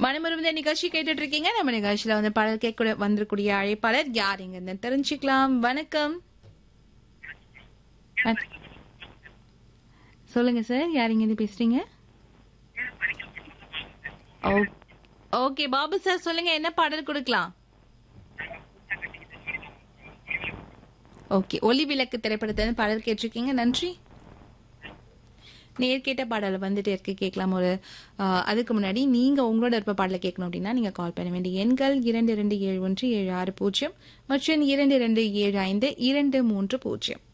மனமுருந்த நிகழ்ச்சி கேட்டுட்டு இருக்கீங்க. நம்ம நிகழ்ச்சியில வந்து பாடல் கேட்க வந்திருக்கூடிய அழைப்பாளர் யாருங்க தெரிஞ்சுக்கலாம். வணக்கம். சொல்லுங்க சார், யாருங்க இது பேசுறீங்க? ஓகே பாபு சார், சொல்லுங்க என்ன பாடல் கொடுக்கலாம்? ஓகே, ஒளி விளக்கு திரைப்படத்துல பாடல் கேட்டிருக்கீங்க, நன்றி. நேர்கேட்ட பாடல் வந்துட்டு இருக்கு, கேட்கலாம். ஒரு அதுக்கு முன்னாடி நீங்க உங்களோட விருப்ப பாடலை கேட்கணும் அப்படின்னா நீங்க கால் பண்ண வேண்டிய எண்கள் 227176 மற்றும் 227523